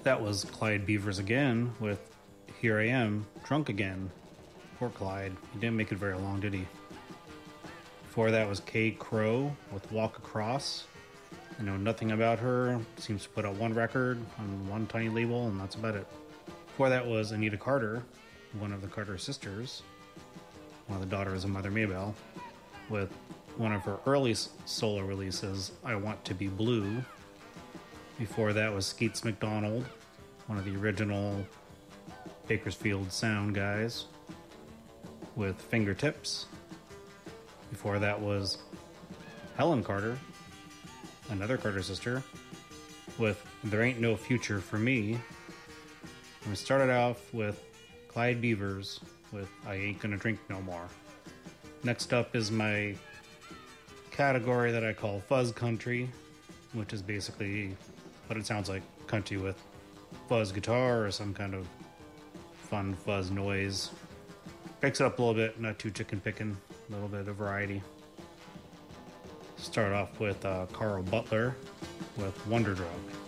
That was Clyde Beavers again with Here I Am, Drunk Again. Poor Clyde. He didn't make it very long, did he? Before that was Kay Crow with Walk Across. I know nothing about her. Seems to put out one record on one tiny label, and that's about it. Before that was Anita Carter, one of the Carter sisters, one of the daughters of Mother Maybelle, with one of her early solo releases, I Want to Be Blue. Before that was Skeets McDonald, one of the original Bakersfield Sound guys, with Fingertips. Before that was Helen Carter, another Carter sister, with There Ain't No Future for Me. And we started off with Clyde Beavers with I Ain't Gonna Drink No More. Next up is my category that I call Fuzz Country, which is basically what it sounds like, country with fuzz guitar or some kind of fun fuzz noise. Breaks it up a little bit, not too chicken picking, a little bit of variety. Start off with Carl Butler with Wonder Drug.